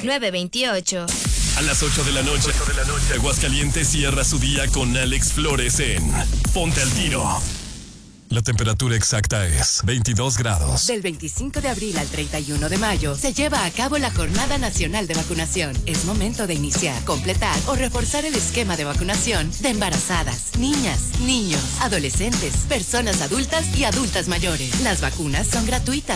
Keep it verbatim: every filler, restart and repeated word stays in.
nueve veintiocho. A las ocho de la noche, ocho de la noche, Aguascalientes cierra su día con Alex Flores en Ponte al Tiro. La temperatura exacta es veintidós grados. Del veinticinco de abril al treinta y uno de mayo se lleva a cabo la Jornada Nacional de Vacunación. Es momento de iniciar, completar o reforzar el esquema de vacunación de embarazadas, niñas, niños, adolescentes, personas adultas y adultas mayores. Las vacunas son gratuitas.